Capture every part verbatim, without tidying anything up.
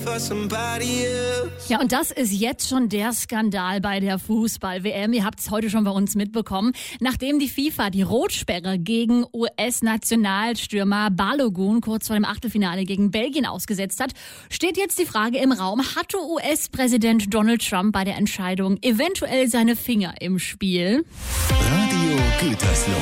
Ja, und das ist jetzt schon der Skandal bei der Fußball-W M. Ihr habt es heute schon bei uns mitbekommen. Nachdem die FIFA die Rotsperre gegen U S-Nationalstürmer Balogun kurz vor dem Achtelfinale gegen Belgien ausgesetzt hat, steht jetzt die Frage im Raum, hatte U S-Präsident Donald Trump bei der Entscheidung eventuell seine Finger im Spiel? Radio Gütersloh.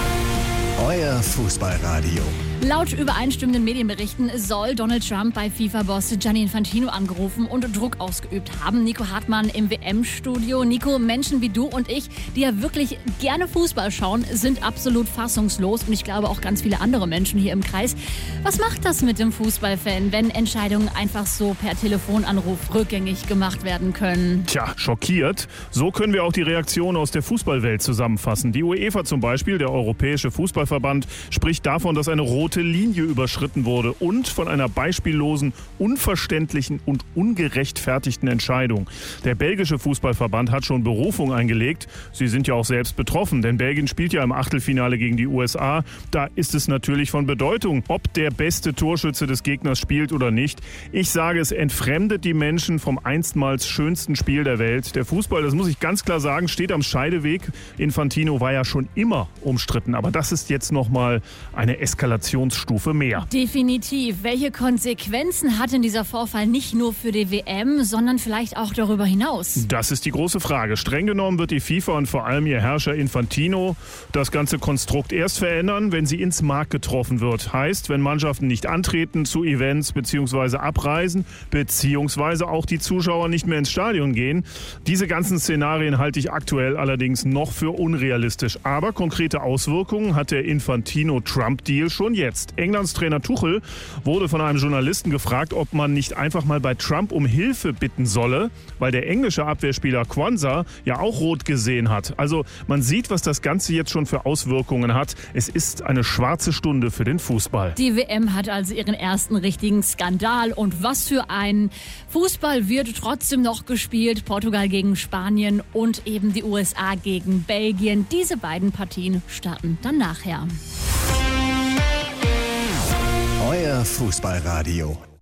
Euer Fußballradio. Laut übereinstimmenden Medienberichten soll Donald Trump bei FIFA-Boss Gianni Infantino angerufen und Druck ausgeübt haben. Nico Hartmann im W M-Studio. Nico, Menschen wie du und ich, die ja wirklich gerne Fußball schauen, sind absolut fassungslos. Und ich glaube auch ganz viele andere Menschen hier im Kreis. Was macht das mit dem Fußballfan, wenn Entscheidungen einfach so per Telefonanruf rückgängig gemacht werden können? Tja, schockiert. So können wir auch die Reaktion aus der Fußballwelt zusammenfassen. Die UEFA zum Beispiel, der Europäische Fußballverband, spricht davon, dass eine rote Linie überschritten wurde und von einer beispiellosen, unverständlichen und ungerechtfertigten Entscheidung. Der belgische Fußballverband hat schon Berufung eingelegt. Sie sind ja auch selbst betroffen, denn Belgien spielt ja im Achtelfinale gegen die U S A. Da ist es natürlich von Bedeutung, ob der beste Torschütze des Gegners spielt oder nicht. Ich sage, es entfremdet die Menschen vom einstmals schönsten Spiel der Welt. Der Fußball, das muss ich ganz klar sagen, steht am Scheideweg. Infantino war ja schon immer umstritten, aber das ist jetzt nochmal eine Eskalation Stufe mehr. Definitiv. Welche Konsequenzen hat denn dieser Vorfall nicht nur für die W M, sondern vielleicht auch darüber hinaus? Das ist die große Frage. Streng genommen wird die FIFA und vor allem ihr Herrscher Infantino das ganze Konstrukt erst verändern, wenn sie ins Mark getroffen wird. Heißt, wenn Mannschaften nicht antreten zu Events bzw. abreisen, beziehungsweise auch die Zuschauer nicht mehr ins Stadion gehen. Diese ganzen Szenarien halte ich aktuell allerdings noch für unrealistisch. Aber konkrete Auswirkungen hat der Infantino-Trump-Deal schon jetzt. Englands Trainer Tuchel wurde von einem Journalisten gefragt, ob man nicht einfach mal bei Trump um Hilfe bitten solle, weil der englische Abwehrspieler Quansah ja auch rot gesehen hat. Also man sieht, was das Ganze jetzt schon für Auswirkungen hat. Es ist eine schwarze Stunde für den Fußball. Die W M hat also ihren ersten richtigen Skandal. Und was für ein Fußball wird trotzdem noch gespielt. Portugal gegen Spanien und eben die U S A gegen Belgien. Diese beiden Partien starten dann nachher. Euer Fußballradio.